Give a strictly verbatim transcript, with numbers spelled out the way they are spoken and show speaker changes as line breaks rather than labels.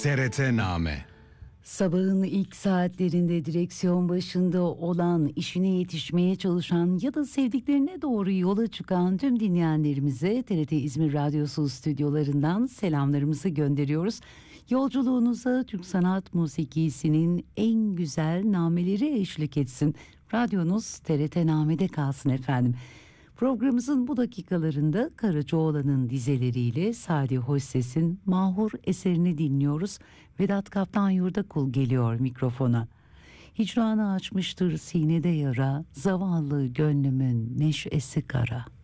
T R T-Name.
Sabahın ilk saatlerinde direksiyon başında olan, işine yetişmeye çalışan ya da sevdiklerine doğru yola çıkan tüm dinleyenlerimize T R T İzmir Radyosu stüdyolarından selamlarımızı gönderiyoruz. Yolculuğunuza Türk sanat musikisinin en güzel nameleri eşlik etsin. Radyonuz T R T-Name'de kalsın efendim. Programımızın bu dakikalarında Karacaoğlan'ın dizeleriyle Sadi Hoşses'in Mahur eserini dinliyoruz. Vedat Kaptan Yurdakul geliyor mikrofona. Hicranı açmıştır sinede yara, zavallı gönlümün neşesi kara.